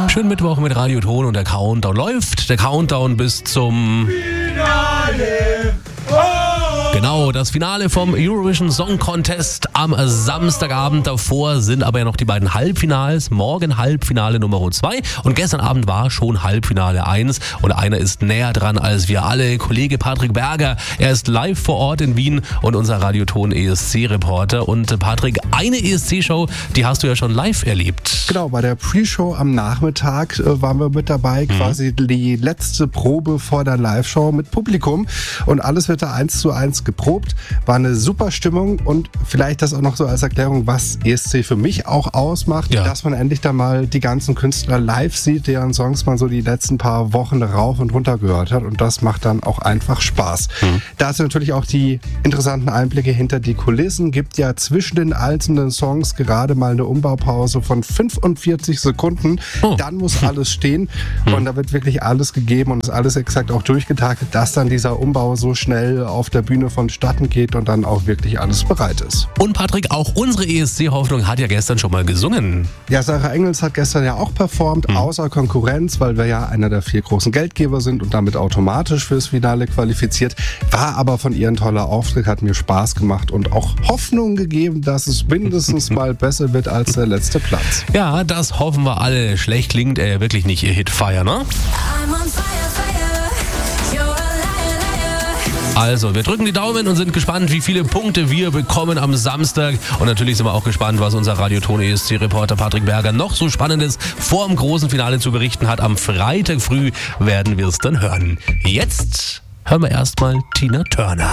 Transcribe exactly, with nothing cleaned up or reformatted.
Schönen Mittwoch mit Radio Ton und der Countdown läuft. Der Countdown bis zum Finale. Oh! Genau, das Finale vom Eurovision Song Contest am Samstagabend. Davor sind aber ja noch die beiden Halbfinals. Morgen Halbfinale Nummer zwei und gestern Abend war schon Halbfinale eins. Und einer ist näher dran als wir alle. Kollege Patrick Berger, er ist live vor Ort in Wien und unser Radioton E S C-Reporter. Und Patrick, eine E S C-Show, die hast du ja schon live erlebt. Genau, bei der Pre-Show am Nachmittag äh, waren wir mit dabei. Mhm. Quasi die letzte Probe vor der Live-Show mit Publikum. Und alles wird da eins zu eins geprobt. War eine super Stimmung und vielleicht das auch noch so als Erklärung, was E S C für mich auch ausmacht, ja. Dass man endlich da mal die ganzen Künstler live sieht, deren Songs man so die letzten paar Wochen rauf und runter gehört hat und das macht dann auch einfach Spaß. Mhm. Da es natürlich auch die interessanten Einblicke hinter die Kulissen gibt, ja zwischen den einzelnen Songs gerade mal eine Umbaupause von fünfundvierzig Sekunden. Oh. Dann muss alles stehen mhm. und da wird wirklich alles gegeben und ist alles exakt auch durchgetaktet, dass dann dieser Umbau so schnell auf der Bühne vonstatten geht und dann auch wirklich alles bereit ist. Und Patrick, auch unsere E S C-Hoffnung hat ja gestern schon mal gesungen. Ja, Sarah Engels hat gestern ja auch performt, mhm. außer Konkurrenz, weil wir ja einer der vier großen Geldgeber sind und damit automatisch fürs Finale qualifiziert. War aber von ihr ein toller Auftritt, hat mir Spaß gemacht und auch Hoffnung gegeben, dass es mindestens mal besser wird als der letzte Platz. Ja, das hoffen wir alle. Schlecht klingt er wirklich nicht, ihr Hit Fire, ne? Also, wir drücken die Daumen und sind gespannt, wie viele Punkte wir bekommen am Samstag. Und natürlich sind wir auch gespannt, was unser Radioton E S C-Reporter Patrick Berger noch so Spannendes vor dem großen Finale zu berichten hat. Am Freitag früh werden wir es dann hören. Jetzt hören wir erstmal Tina Turner.